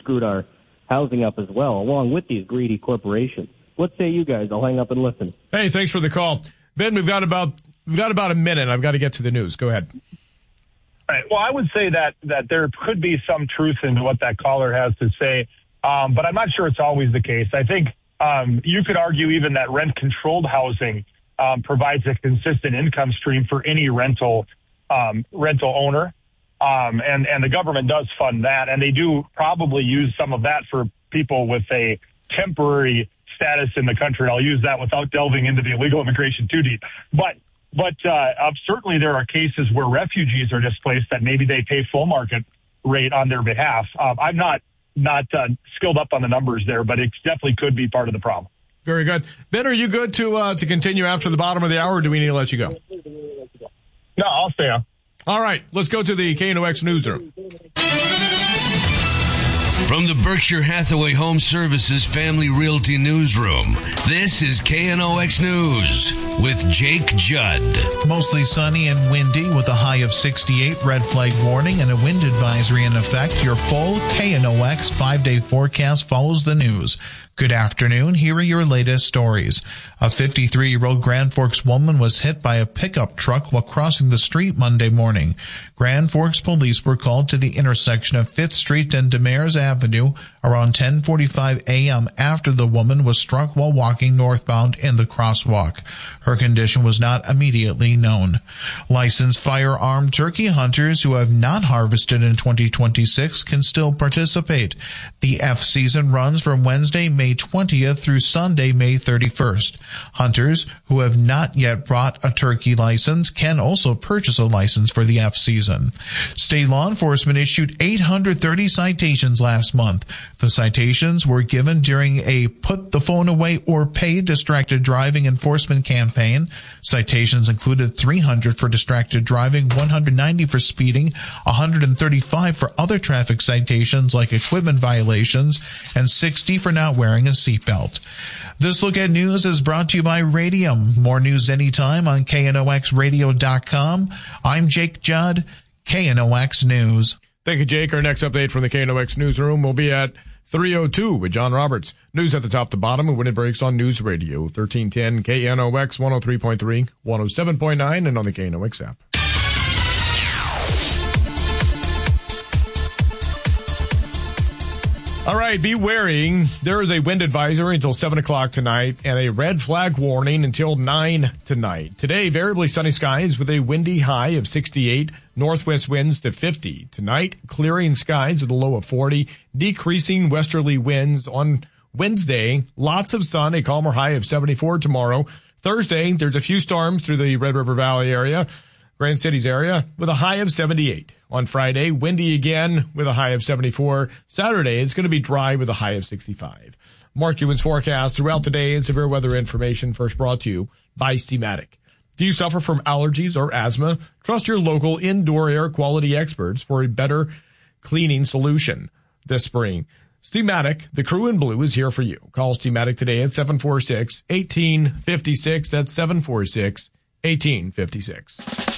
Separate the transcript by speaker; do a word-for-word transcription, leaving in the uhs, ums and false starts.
Speaker 1: screwed our housing up as well, along with these greedy corporations. What say you guys? I'll hang up and listen.
Speaker 2: Hey, thanks for the call. Ben, we've got about we've got about a minute. I've got to get to the news. Go ahead.
Speaker 3: All right. Well, I would say that that there could be some truth in what that caller has to say, um, but I'm not sure it's always the case. I think um, you could argue even that rent-controlled housing um, provides a consistent income stream for any rental um, rental owner, um, and and the government does fund that, and they do probably use some of that for people with a temporary status in the country. I'll use that without delving into the illegal immigration too deep, but. But uh, uh, certainly there are cases where refugees are displaced that maybe they pay full market rate on their behalf. Um, I'm not not uh, skilled up on the numbers there, but it definitely could be part of the problem.
Speaker 2: Very good. Ben, are you good to uh, to continue after the bottom of the hour, or do we need to let you go?
Speaker 3: No, I'll stay on.
Speaker 2: All right, let's go to the K N O X newsroom.
Speaker 4: From the Berkshire Hathaway Home Services Family Realty Newsroom, this is K N O X News with Jake Judd.
Speaker 5: Mostly sunny and windy with a high of sixty-eight, red flag warning and a wind advisory in effect. Your full K N O X five-day forecast follows the news. Good afternoon. Here are your latest stories. A fifty-three-year-old Grand Forks woman was hit by a pickup truck while crossing the street Monday morning. Grand Forks police were called to the intersection of fifth Street and Demers Avenue around ten forty-five a.m. after the woman was struck while walking northbound in the crosswalk. Her condition was not immediately known. Licensed firearm turkey hunters who have not harvested in twenty twenty-six can still participate. The F season runs from Wednesday, May twentieth through Sunday, May thirty-first. Hunters who have not yet brought a turkey license can also purchase a license for the F season. State law enforcement issued eight hundred thirty citations last month. The citations were given during a Put the Phone Away or Pay distracted driving enforcement campaign. Citations included three hundred for distracted driving, one hundred ninety for speeding, one hundred thirty-five for other traffic citations like equipment violations, and sixty for not wearing a seatbelt. This Look at News is brought to you by Radium. More news anytime on K N O X radio dot com. I'm Jake Judd, K N O X News.
Speaker 2: Thank you, Jake. Our next update from the K N O X newsroom will be at three oh two with John Roberts. News at the top to bottom and when it breaks on News Radio thirteen ten K N O X one oh three point three, one oh seven point nine, and on the K N O X app. All right, be wary. There is a wind advisory until seven o'clock tonight and a red flag warning until nine tonight. Today, variably sunny skies with a windy high of sixty-eight, northwest winds to fifty. Tonight, clearing skies with a low of forty, decreasing westerly winds. On Wednesday, lots of sun, a calmer high of seventy-four tomorrow. Thursday, there's a few storms through the Red River Valley area, Grand Cities area, with a high of seventy-eight. On Friday, windy again with a high of seventy-four. Saturday, it's going to be dry with a high of sixty-five. Mark Ewan's forecast throughout the day and severe weather information first brought to you by Steamatic. Do you suffer from allergies or asthma? Trust your local indoor air quality experts for a better cleaning solution this spring. Steamatic, the crew in blue, is here for you. Call Steamatic today at seven four six, one eight five six. That's seven four six, one eight five six.